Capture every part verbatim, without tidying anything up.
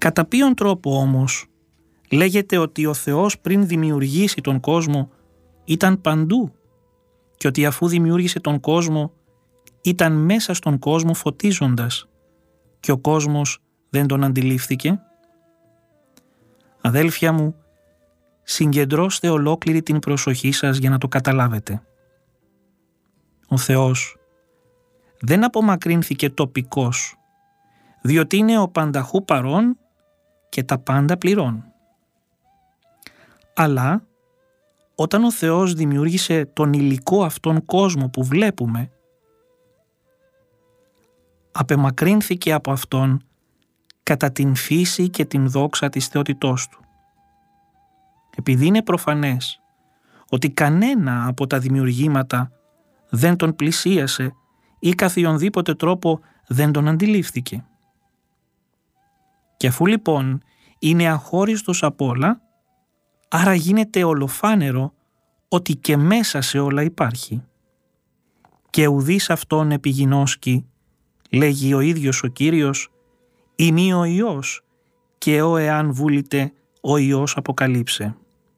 Κατά ποιον τρόπο όμως λέγεται ότι ο Θεός πριν δημιουργήσει τον κόσμο ήταν παντού και ότι αφού δημιούργησε τον κόσμο ήταν μέσα στον κόσμο φωτίζοντας και ο κόσμος δεν τον αντιλήφθηκε? Αδέλφια μου, συγκεντρώστε ολόκληρη την προσοχή σας για να το καταλάβετε. Ο Θεός δεν απομακρύνθηκε τοπικώς, διότι είναι ο πανταχού παρών και τα πάντα πληρών. Αλλά όταν ο Θεός δημιούργησε τον υλικό αυτόν κόσμο που βλέπουμε, απεμακρύνθηκε από αυτόν κατά την φύση και την δόξα της θεότητός του. Επειδή είναι προφανές ότι κανένα από τα δημιουργήματα δεν τον πλησίασε ή καθιονδήποτε τρόπο δεν τον αντιλήφθηκε. Και αφού λοιπόν είναι αχώριστος απ' όλα, άρα γίνεται ολοφάνερο ότι και μέσα σε όλα υπάρχει. Και ουδείς αυτόν επιγινώσκει, λέγει ο ίδιος ο Κύριος, «Ημί ο Υιός, και ο εάν βούλητε ο Υιός αποκαλύψε».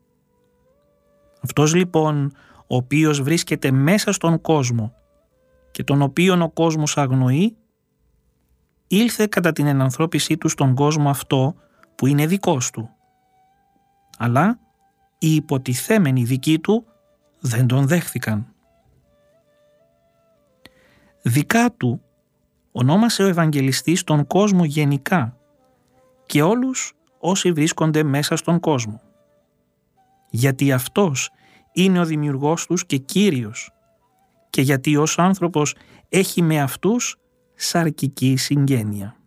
Αυτός λοιπόν ο οποίος βρίσκεται μέσα στον κόσμο και τον οποίον ο κόσμος αγνοεί, ήλθε κατά την ενανθρώπισή του στον κόσμο αυτό που είναι δικός του. Αλλά οι υποτιθέμενοι δικοί του δεν τον δέχθηκαν. Δικά του ονόμασε ο Ευαγγελιστής τον κόσμο γενικά και όλους όσοι βρίσκονται μέσα στον κόσμο. Γιατί αυτός είναι ο δημιουργός τους και Κύριος και γιατί ως άνθρωπος έχει με αυτούς σαρκική συγγένεια.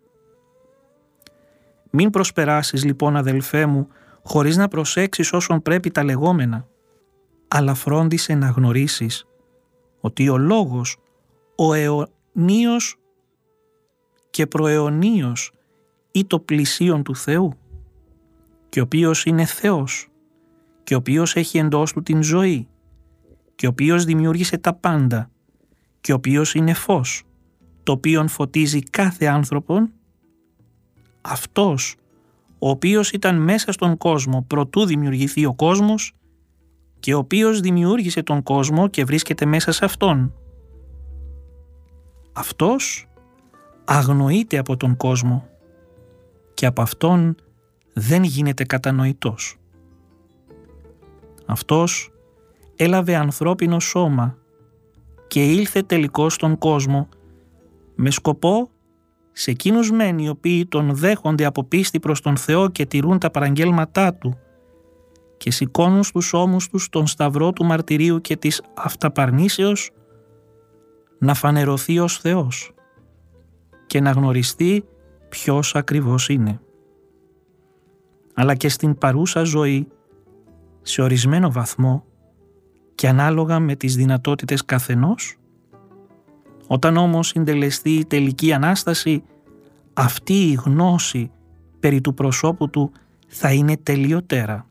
Μην προσπεράσεις λοιπόν, αδελφέ μου, χωρίς να προσέξεις όσον πρέπει τα λεγόμενα, αλλά φρόντισε να γνωρίσεις ότι ο Λόγος, ο αιωνίος και προαιωνίος ή το πλησίον του Θεού, και ο οποίος είναι Θεός, και ο οποίος έχει εντός του την ζωή, και ο οποίος δημιούργησε τα πάντα, και ο οποίος είναι φως, το οποίον φωτίζει κάθε άνθρωπον, αυτός ο οποίος ήταν μέσα στον κόσμο προτού δημιουργηθεί ο κόσμος και ο οποίος δημιούργησε τον κόσμο και βρίσκεται μέσα σε αυτόν. Αυτός αγνοείται από τον κόσμο και από αυτόν δεν γίνεται κατανοητός. Αυτός έλαβε ανθρώπινο σώμα και ήλθε τελικώς στον κόσμο με σκοπό σε εκείνους μεν οι οποίοι τον δέχονται από πίστη προς τον Θεό και τηρούν τα παραγγέλματά του και σηκώνουν στους ώμους τους τον σταυρό του μαρτυρίου και της αυταπαρνήσεως, να φανερωθεί ως Θεός και να γνωριστεί ποιος ακριβώς είναι. Αλλά και στην παρούσα ζωή, σε ορισμένο βαθμό και ανάλογα με τις δυνατότητες καθενός, όταν όμως συντελεστεί η τελική Ανάσταση, αυτή η γνώση περί του προσώπου του θα είναι τελειωτέρα.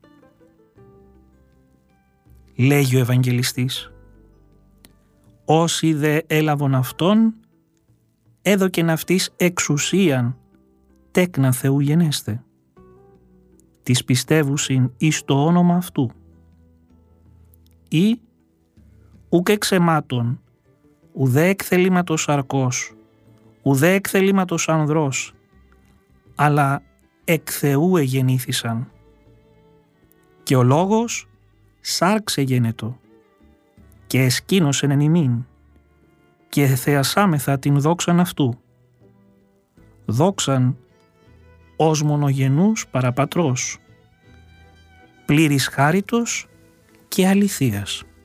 Λέγει ο Ευαγγελιστής, «Όσοι δε έλαβον αυτόν, έδωκεν αυτής εξουσίαν τέκνα Θεού γενέστε, της πιστεύουσιν εις το όνομα αυτού, ή ουκ εξαιμάτων, ουδέ εκ θελήματος σαρκός, ουδέ εκ θελήματος ανδρός, αλλά εκ Θεού εγεννήθησαν. Και ο Λόγος σάρξε γένετο και εσκήνωσεν εν ημίν και θεασάμεθα την δόξαν αυτού. Δόξαν ως μονογενούς παραπατρός, πλήρης χάριτος και αληθείας».